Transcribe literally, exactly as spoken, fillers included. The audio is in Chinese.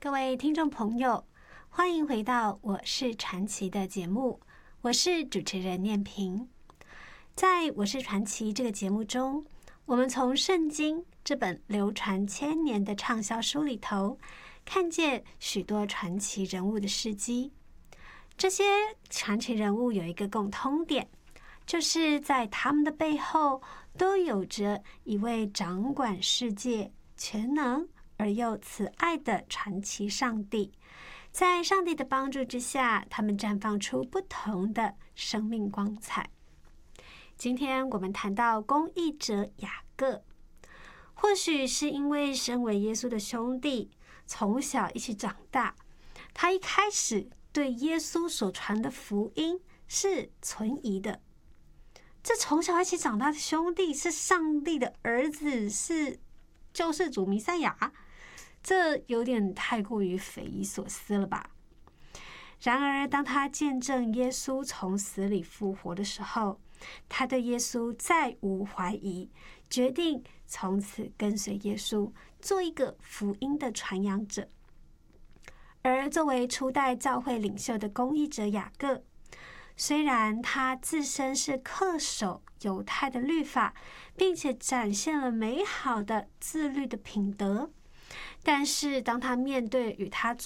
各位听众朋友，欢迎回到我是传奇的节目，我是主持人念萍。在我是传奇这个节目中，我们从圣经这本流传千年的畅销书里头，看见许多传奇人物的事迹。这些传奇人物有一个共通点，就是在他们的背后都有着一位掌管世界、全能而又慈爱的传奇上帝。在上帝的帮助之下，他们绽放出不同的生命光彩。今天我们谈到公义者雅各，或许是因为身为耶稣的兄弟，从小一起长大，他一开始对耶稣所传的福音是存疑的。这从小一起长大的兄弟是上帝的儿子，是救世主弥赛亚，这有点太过于匪夷所思了吧？然而当他见证耶稣从死里复活的时候，他对耶稣再无怀疑，决定从此跟随耶稣，做一个福音的传扬者。而作为初代教会领袖的公义者雅各，虽然他自身是恪守犹太的律法，并且展现了美好的自律的品德，但是当他面对与他